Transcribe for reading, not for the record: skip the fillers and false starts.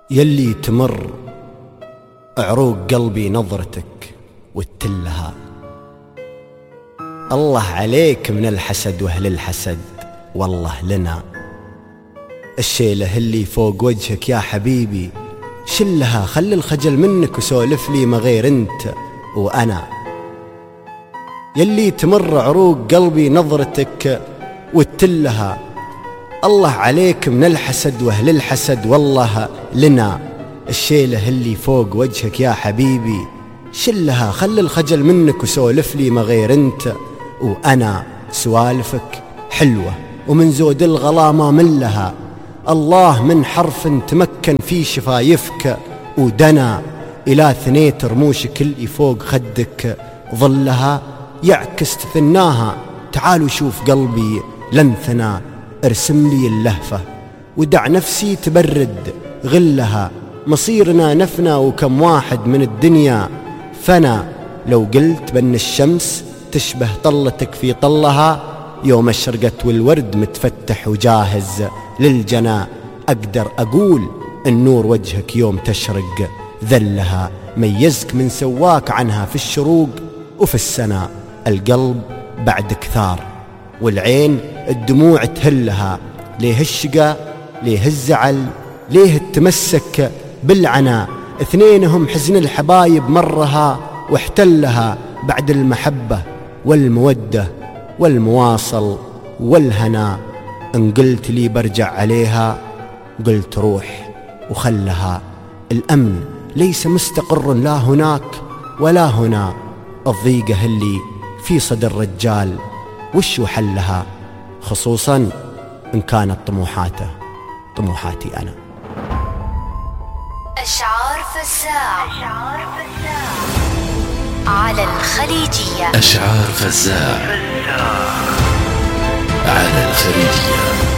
يلي تمر عروق قلبي نظرتك وتلها. الله عليك من الحسد واهل الحسد، والله لنا الشيلة اللي فوق وجهك يا حبيبي شلها. خلي الخجل منك وسولف لي ما غير انت وانا. يلي تمر عروق قلبي نظرتك وتلها. الله عليك من الحسد واهل الحسد، والله لنا الشيلة اللي فوق وجهك يا حبيبي شلها. خلي الخجل منك وسولف لي ما غير انت وانا. سوالفك حلوة ومن زود الغلا ما ملها. الله من حرف تمكن في شفايفك ودنا إلى ثنيت رموشك اللي فوق خدك ظلها. يعكس تثناها تعالوا شوف قلبي لنثنا. ارسم لي اللهفة ودع نفسي تبرد غلها. مصيرنا نفنا وكم واحد من الدنيا فنا. لو قلت بأن الشمس تشبه طلتك في طلها، يوم اشرقت والورد متفتح وجاهز للجنا. أقدر أقول النور وجهك يوم تشرق ذلها. ميزك من سواك عنها في الشروق وفي السنا. القلب بعد كثار والعين الدموع تهلها. ليه الشقا ليه الزعل ليه التمسك بالعنا. اثنينهم حزن الحبايب مرها واحتلها. بعد المحبة والمودة والمواصل والهنا. ان قلت لي برجع عليها قلت روح وخلها. الأمن ليس مستقر لا هناك ولا هنا. الضيقة اللي في صدر الرجال وش حلها، خصوصا إن كانت طموحاتي أنا. أشعار فزاع على الخليجية. أشعار فزاع على الخليجية.